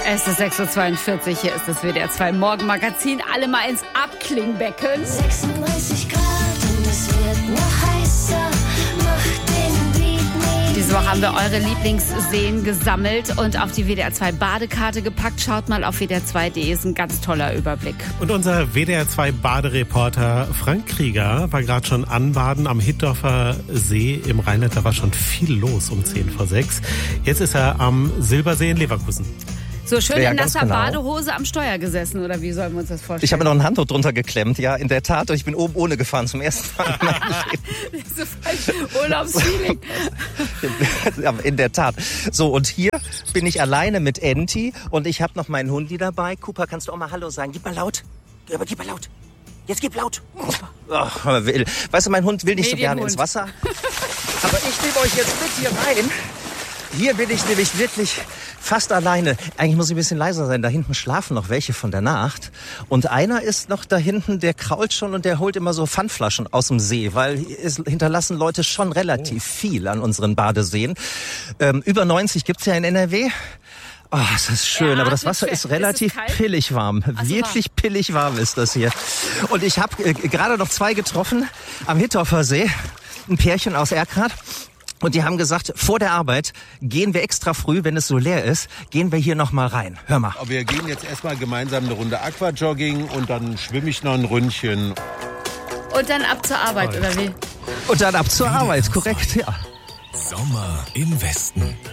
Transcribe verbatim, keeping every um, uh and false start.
Es ist sechs Uhr zweiundvierzig, hier ist das W D R zwei Morgenmagazin. Alle mal ins Abklingbecken. sechsunddreißig Grad und es wird noch heißer. Mach den Beat mit. Diese Woche haben wir eure Lieblingsseen gesammelt und auf die W D R zwei Badekarte gepackt. Schaut mal auf W D R zwei punkt de, ist ein ganz toller Überblick. Und unser W D R zwei Badereporter Frank Krieger war gerade schon anbaden am Hittorfer See im Rheinland. Da war schon viel los um zehn vor sechs. Jetzt ist er am Silbersee in Leverkusen. So schön Ja, in ganz nasser genau. Badehose am Steuer gesessen, oder wie sollen wir uns das vorstellen? Ich habe mir noch ein Handtuch drunter geklemmt, ja, in der Tat. Und ich bin oben ohne gefahren zum ersten Mal in meinem Leben. so voll Urlaubsfeeling. Ja, in der Tat. So, und hier bin ich alleine mit Enti und ich habe noch meinen Hundi dabei. Cooper, kannst du auch mal Hallo sagen? Gib mal laut. Aber gib mal laut. Jetzt gib laut. Ach, will. Weißt du, mein Hund will nicht so gerne ins Wasser. Aber ich nehme euch jetzt mit hier rein. Hier bin ich nämlich wirklich fast alleine. Eigentlich muss ich ein bisschen leiser sein. Da hinten schlafen noch welche von der Nacht. Und einer ist noch da hinten, der krault schon und der holt immer so Pfandflaschen aus dem See, weil es hinterlassen Leute schon relativ viel an unseren Badeseen. Ähm, über neunzig gibt's ja in N R W. Oh, das ist schön, Ja, aber das Wasser ist ist relativ es pillig warm. so, Wirklich warm. pillig warm ist das hier. Und ich habe äh, gerade noch zwei getroffen am Hittorfer See. Ein Pärchen aus Erkrath. Und die haben gesagt, vor der Arbeit gehen wir extra früh, wenn es so leer ist, gehen wir hier noch mal rein. Hör mal. Wir gehen jetzt erstmal gemeinsam eine Runde Aquajogging und dann schwimme ich noch ein Ründchen. Und dann ab zur Arbeit, oder wie? Und dann ab zur Arbeit, korrekt, ja. Sommer im Westen.